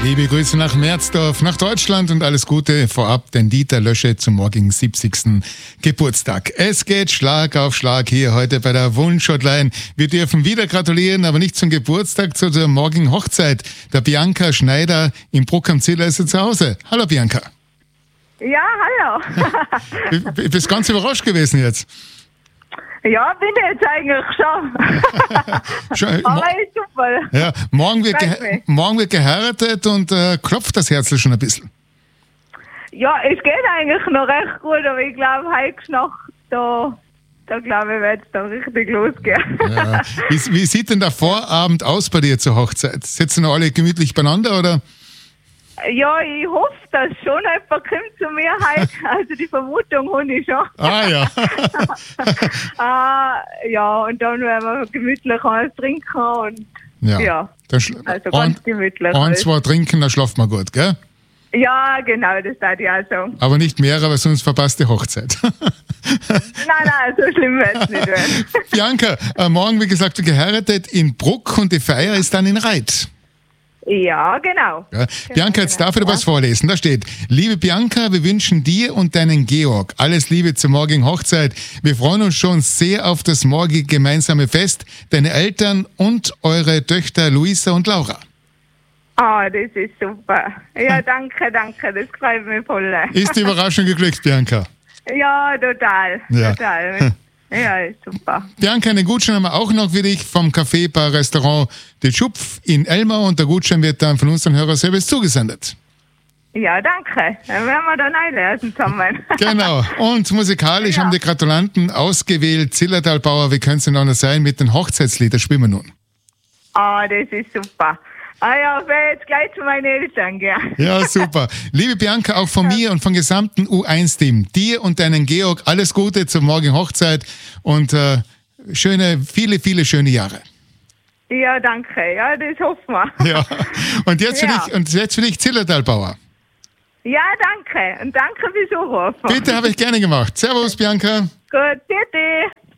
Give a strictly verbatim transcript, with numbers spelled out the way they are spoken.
Liebe Grüße nach Merzdorf, nach Deutschland und alles Gute vorab, den Dieter Lösche zum morgigen siebzigsten Geburtstag. Es geht Schlag auf Schlag hier heute bei der Wunschhotline. Wir dürfen wieder gratulieren, aber nicht zum Geburtstag, zu der morgigen Hochzeit. Der Bianca Schneider in Bruck am Ziller ist zu Hause. Hallo Bianca. Ja, hallo. Du bist ganz überrascht gewesen jetzt. Ja, bin ich jetzt eigentlich schon. schon Aber ist super. Ja, morgen, wird ge- morgen wird geheiratet und äh, klopft das Herz schon ein bisschen. Ja, es geht eigentlich noch recht gut, aber ich glaube, heute Nacht, da, da glaube ich, wird es da richtig losgehen. Ja. Wie, wie sieht denn der Vorabend aus bei dir zur Hochzeit? Sitzen noch alle gemütlich beieinander, oder? Ja, ich hoffe, dass schon jemand kommt zu mir heute. Also die Vermutung habe ich schon. Ah ja. ah, ja, und dann werden wir gemütlich alles trinken und ja. ja. Schl- also ganz ein, gemütlich. Ein, zwei trinken, dann schlaft man gut, gell? Ja, genau, das würde ich auch sagen. Aber nicht mehr, aber sonst verpasst die Hochzeit. Nein, nein, so schlimm wird es nicht werden. Bianca, äh, morgen, wie gesagt, geheiratet in Bruck und die Feier ist dann in Reit. Ja, genau. Ja. Bianca, jetzt darf ich dir was vorlesen. Da steht: Liebe Bianca, wir wünschen dir und deinen Georg alles Liebe zur morgigen Hochzeit. Wir freuen uns schon sehr auf das morgige gemeinsame Fest, deine Eltern und eure Töchter Luisa und Laura. Ah, das ist super. Ja, danke, danke. Das freut mich voll. Ist die Überraschung geglückt, Bianca? Ja, total. Ja. Total. Ja, ist super. Bianca, einen Gutschein haben wir auch noch für dich vom Café Bar Restaurant De Schupf in Elmau und der Gutschein wird dann von unseren Hörerservice zugesendet. Ja, danke. Dann werden wir dann einlesen zusammen. Genau. Und musikalisch Ja. haben die Gratulanten ausgewählt. Zillertalbauer, wie könnte es denn anders sein, mit den Hochzeitsliedern spielen wir nun. Ah, das ist super. Ah ja, ich werde jetzt gleich zu meinen Eltern gehen. Ja, super. Liebe Bianca, auch von mir und vom gesamten U eins Team, dir und deinen Georg alles Gute zur morgigen Hochzeit und äh, schöne, viele, viele schöne Jahre. Ja, danke. Ja, das hoffen wir. Ja. Und jetzt für Ja. dich, und jetzt für dich Zillertalbauer. Ja, danke. Und danke fürs Anrufen. Bitte, habe ich gerne gemacht. Servus, Bianca. Gut, bitte.